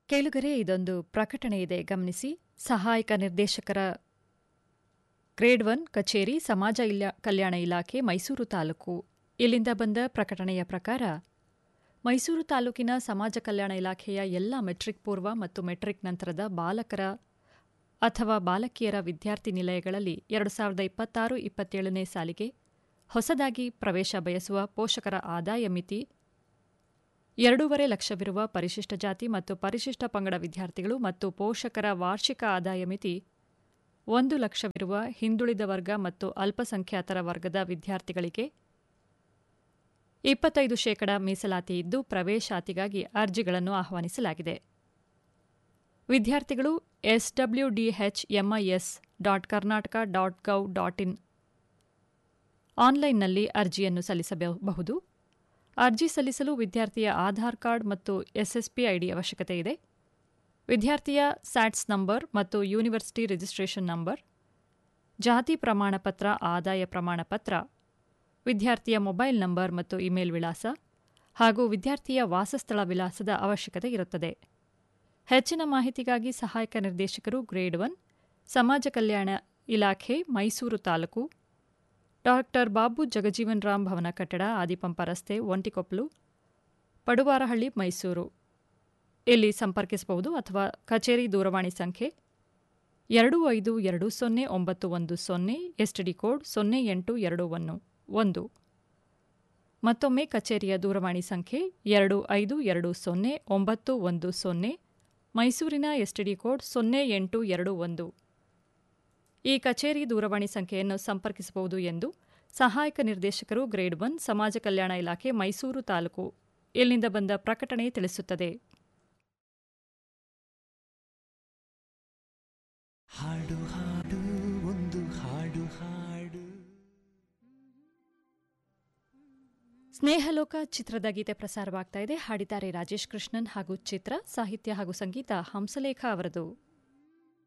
ಕೇಳುಗರೆ, ಇದೊಂದು ಪ್ರಕಟಣೆ ಇದೆ, ಗಮನಿಸಿ. ಸಹಾಯಕ ನಿರ್ದೇಶಕರ ಗ್ರೇಡ್ 1 ಕಚೇರಿ, ಸಮಾಜ ಕಲ್ಯಾಣ ಇಲಾಖೆ, ಮೈಸೂರು ತಾಲೂಕು. ಇಲ್ಲಿಂದ ಬಂದ ಪ್ರಕಟಣೆಯ ಪ್ರಕಾರ, ಮೈಸೂರು ತಾಲೂಕಿನ ಸಮಾಜ ಕಲ್ಯಾಣ ಇಲಾಖೆಯ ಎಲ್ಲ ಮೆಟ್ರಿಕ್ ಪೂರ್ವ ಮತ್ತು ಮೆಟ್ರಿಕ್ ನಂತರದ ಬಾಲಕರ ಅಥವಾ ಬಾಲಕಿಯರ ವಿದ್ಯಾರ್ಥಿ ನಿಲಯಗಳಲ್ಲಿ 2026-27ನೇ ಸಾಲಿಗೆ ಹೊಸದಾಗಿ ಪ್ರವೇಶ ಬಯಸುವ ಪೋಷಕರ ಆದಾಯ ಮಿತಿ 2.5 ಲಕ್ಷವಿರುವ ಪರಿಶಿಷ್ಟ ಜಾತಿ ಮತ್ತು ಪರಿಶಿಷ್ಟ ಪಂಗಡ ವಿದ್ಯಾರ್ಥಿಗಳು ಮತ್ತು ಪೋಷಕರ ವಾರ್ಷಿಕ ಆದಾಯ ಮಿತಿ 1 ಲಕ್ಷವಿರುವ ಹಿಂದುಳಿದ ವರ್ಗ ಮತ್ತು ಅಲ್ಪಸಂಖ್ಯಾತರ ವರ್ಗದ ವಿದ್ಯಾರ್ಥಿಗಳಿಗೆ 25% ಮೀಸಲಾತಿ ಇದ್ದು ಪ್ರವೇಶಾತಿಗಾಗಿ ಅರ್ಜಿಗಳನ್ನು ಆಹ್ವಾನಿಸಲಾಗಿದೆ. ವಿದ್ಯಾರ್ಥಿಗಳು swdhmis.karnataka.gov.in ಆನ್ಲೈನ್ನಲ್ಲಿ ಅರ್ಜಿಯನ್ನು ಸಲ್ಲಿಸಬಹುದು. ಅರ್ಜಿ ಸಲ್ಲಿಸಲು ವಿದ್ಯಾರ್ಥಿಯ ಆಧಾರ್ ಕಾರ್ಡ್ ಮತ್ತು ಎಸ್ಎಸ್ಪಿ ಐಡಿ ಅವಶ್ಯಕತೆ ಇದೆ. ವಿದ್ಯಾರ್ಥಿಯ ಸ್ಯಾಟ್ಸ್ ನಂಬರ್ ಮತ್ತು ಯೂನಿವರ್ಸಿಟಿ ರಿಜಿಸ್ಟ್ರೇಷನ್ ನಂಬರ್, ಜಾತಿ ಪ್ರಮಾಣಪತ್ರ, ಆದಾಯ ಪ್ರಮಾಣಪತ್ರ, ವಿದ್ಯಾರ್ಥಿಯ ಮೊಬೈಲ್ ನಂಬರ್ ಮತ್ತು ಇಮೇಲ್ ವಿಳಾಸ ಹಾಗೂ ವಿದ್ಯಾರ್ಥಿಯ ವಾಸಸ್ಥಳ ವಿಳಾಸದ ಅವಶ್ಯಕತೆ ಇರುತ್ತದೆ. ಹೆಚ್ಚಿನ ಮಾಹಿತಿಗಾಗಿ ಸಹಾಯಕ ನಿರ್ದೇಶಕರು ಗ್ರೇಡ್ 1 ಸಮಾಜ ಕಲ್ಯಾಣ ಇಲಾಖೆ, ಮೈಸೂರು ತಾಲೂಕು, ಡಾಕ್ಟರ್ ಬಾಬು ಜಗಜೀವನ್ ರಾಮ್ ಭವನ ಕಟ್ಟಡ, ಆದಿಪಂಪ ರಸ್ತೆ, ಒಂಟಿಕೊಪ್ಪಲು, ಪಡುವಾರಹಳ್ಳಿ, ಮೈಸೂರು ಇಲ್ಲಿ ಸಂಪರ್ಕಿಸಬಹುದು. ಅಥವಾ ಕಚೇರಿ ದೂರವಾಣಿ ಸಂಖ್ಯೆ 25209110, ಎಸ್ಟಿಡಿ ಕೋಡ್ 0821. ಮತ್ತೊಮ್ಮೆ ಕಚೇರಿಯ ದೂರವಾಣಿ ಸಂಖ್ಯೆ 25209110, ಮೈಸೂರಿನ ಎಸ್ಟಿಡಿ ಕೋಡ್ 0821. ಈ ಕಚೇರಿ ದೂರವಾಣಿ ಸಂಖ್ಯೆಯನ್ನು ಸಂಪರ್ಕಿಸಬಹುದು ಎಂದು ಸಹಾಯಕ ನಿರ್ದೇಶಕರು ಗ್ರೇಡ್ 1 ಸಮಾಜ ಕಲ್ಯಾಣ ಇಲಾಖೆ, ಮೈಸೂರು ತಾಲೂಕು ಇಲ್ಲಿಂದ ಬಂದ ಪ್ರಕಟಣೆ ತಿಳಿಸುತ್ತದೆ. ಹಾಡು ಹಾಡು ಒಂದು ಹಾಡು ಹಾಡು. ಸ್ನೇಹಲೋಕ ಚಿತ್ರದ ಗೀತೆ ಪ್ರಸಾರವಾಗ್ತಾ ಇದೆ. ಹಾಡಿದ್ದಾರೆ ರಾಜೇಶ್ ಕೃಷ್ಣನ್ ಹಾಗೂ ಚಿತ್ರ. ಸಾಹಿತ್ಯ ಹಾಗೂ ಸಂಗೀತ ಹಂಸಲೇಖ ಅವರದು.